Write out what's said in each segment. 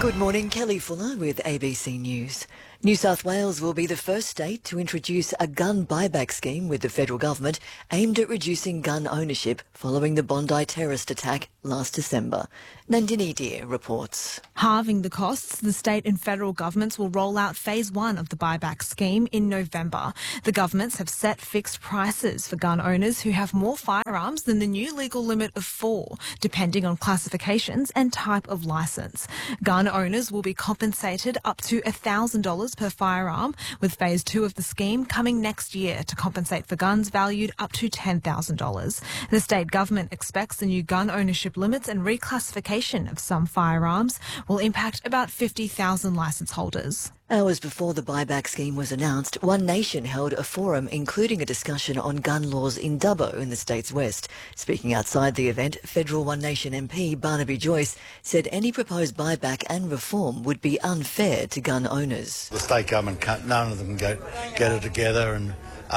Good morning, Kelly Fuller with ABC News. New South Wales will be the first state to introduce a gun buyback scheme with the federal government aimed at reducing gun ownership following the Bondi terrorist attack last December. Nandini Deer reports. Halving the costs, the state and federal governments will roll out phase 1 of the buyback scheme in November. The governments have set fixed prices for gun owners who have more firearms than the new legal limit of 4, depending on classifications and type of licence. Gun owners will be compensated up to $1,000 per firearm, with phase 2 of the scheme coming next year to compensate for guns valued up to $10,000. The state government expects the new gun ownership limits and reclassification of some firearms will impact about 50,000 licence holders. Hours before the buyback scheme was announced, One Nation held a forum including a discussion on gun laws in Dubbo in the state's west. Speaking outside the event, federal One Nation MP Barnaby Joyce said any proposed buyback and reform would be unfair to gun owners. The state government can't, none of them can get it together, and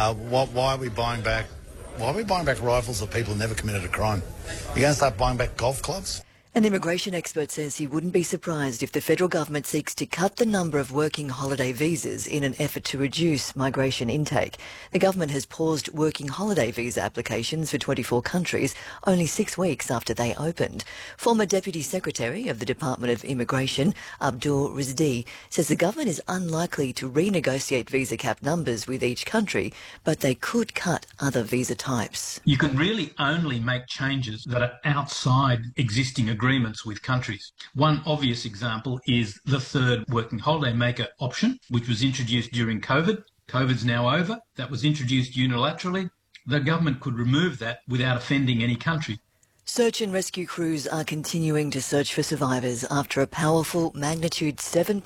why are we buying back? Why are we buying back rifles of people who never committed a crime? You're going to start buying back golf clubs? An immigration expert says he wouldn't be surprised if the federal government seeks to cut the number of working holiday visas in an effort to reduce migration intake. The government has paused working holiday visa applications for 24 countries only 6 weeks after they opened. Former Deputy Secretary of the Department of Immigration, Abdul Rizdi, says the government is unlikely to renegotiate visa cap numbers with each country, but they could cut other visa types. You can really only make changes that are outside existing agreements with countries. One obvious example is the third working holiday maker option, which was introduced during COVID. COVID's now over. That was introduced unilaterally. The government could remove that without offending any country. Search and rescue crews are continuing to search for survivors after a powerful magnitude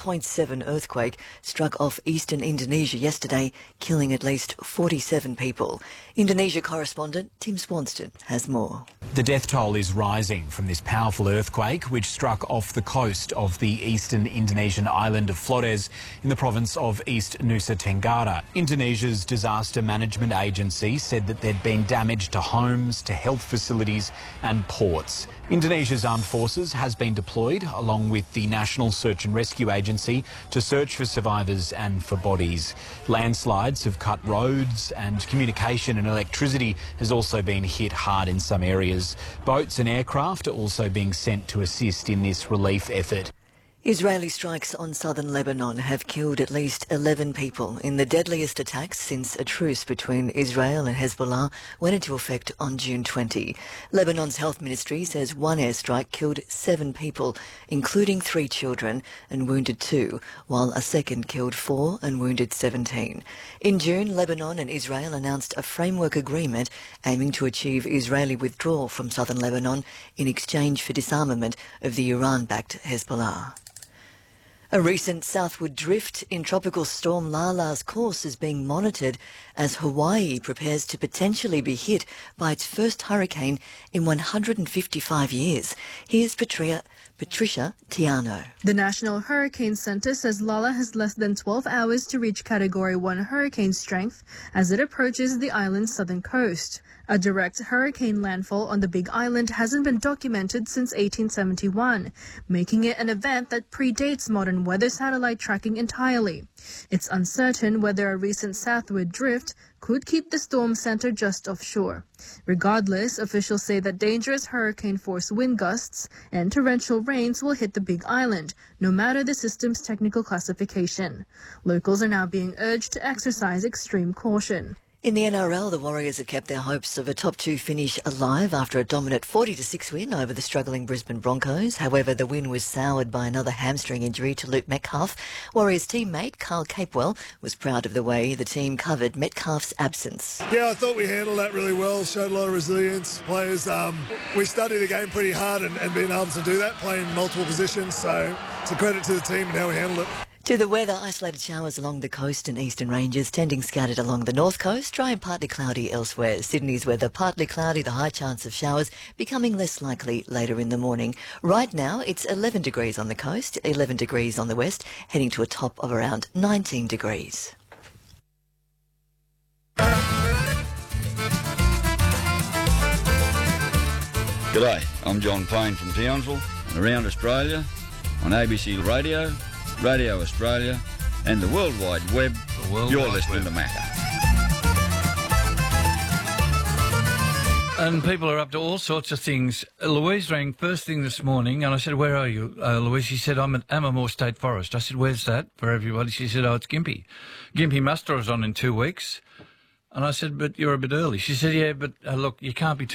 7.7 earthquake struck off eastern Indonesia yesterday, killing at least 47 people. Indonesia correspondent Tim Swanston has more. The death toll is rising from this powerful earthquake which struck off the coast of the eastern Indonesian island of Flores in the province of East Nusa Tenggara. Indonesia's disaster management agency said that there'd been damage to homes, to health facilities and ports. Indonesia's armed forces has been deployed along with the National Search and Rescue Agency to search for survivors and for bodies. Landslides have cut roads and communication and electricity has also been hit hard in some areas. Boats and aircraft are also being sent to assist in this relief effort. Israeli strikes on southern Lebanon have killed at least 11 people in the deadliest attacks since a truce between Israel and Hezbollah went into effect on June 20. Lebanon's health ministry says one airstrike killed 7 people, including 3 children, and wounded 2, while a second killed 4 and wounded 17. In June, Lebanon and Israel announced a framework agreement aiming to achieve Israeli withdrawal from southern Lebanon in exchange for disarmament of the Iran-backed Hezbollah. A recent southward drift in Tropical Storm Lala's course is being monitored as Hawaii prepares to potentially be hit by its first hurricane in 155 years. Here's Patricia Tiano. The National Hurricane Center says Lala has less than 12 hours to reach Category 1 hurricane strength as it approaches the island's southern coast. A direct hurricane landfall on the Big Island hasn't been documented since 1871, making it an event that predates modern weather satellite tracking entirely. It's uncertain whether a recent southward drift could keep the storm center just offshore. Regardless, officials say that dangerous hurricane-force wind gusts and torrential rains will hit the Big Island, no matter the system's technical classification. Locals are now being urged to exercise extreme caution. In the NRL, the Warriors have kept their hopes of a top 2 finish alive after a dominant 40-6 win over the struggling Brisbane Broncos. However, the win was soured by another hamstring injury to Luke Metcalf. Warriors teammate Carl Capewell was proud of the way the team covered Metcalf's absence. Yeah, I thought we handled that really well, showed a lot of resilience. Players, we studied the game pretty hard and being able to do that, playing multiple positions. So it's a credit to the team and how we handled it. To the weather, isolated showers along the coast and eastern ranges, tending scattered along the north coast, dry and partly cloudy elsewhere. Sydney's weather, partly cloudy, the high chance of showers becoming less likely later in the morning. Right now, it's 11 degrees on the coast, 11 degrees on the west, heading to a top of around 19 degrees. G'day, I'm John Payne from Townsville, and around Australia, on ABC Radio, Radio Australia and the World Wide Web. You're listening to Macca. And people are up to all sorts of things. Louise rang first thing this morning, and I said, "Where are you, Louise?" She said, "I'm at Amamore State Forest." I said, "Where's that for everybody?" She said, "Oh, it's Gympie. Gympie muster is on in 2 weeks." And I said, "But you're a bit early." She said, "Yeah, but look, you can't be too